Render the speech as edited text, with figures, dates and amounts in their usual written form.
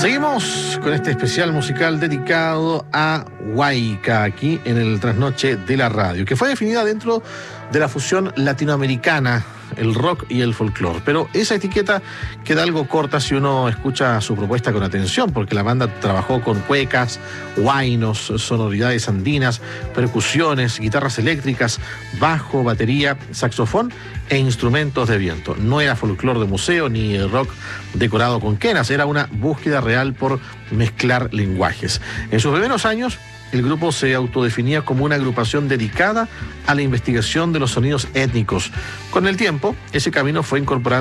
Seguimos con este especial musical dedicado a Huayca, aquí en el Trasnoche de la Radio, que fue definida dentro de la fusión latinoamericana, el rock y el folclore. Pero esa etiqueta queda algo corta si uno escucha su propuesta con atención, porque la banda trabajó con cuecas, huaynos, sonoridades andinas, percusiones, guitarras eléctricas, bajo, batería, saxofón e instrumentos de viento. No era folclore de museo ni rock decorado con quenas, era una búsqueda real por mezclar lenguajes. En sus primeros años, el grupo se autodefinía como una agrupación dedicada a la investigación de los sonidos étnicos. Con el tiempo, ese camino fue incorporando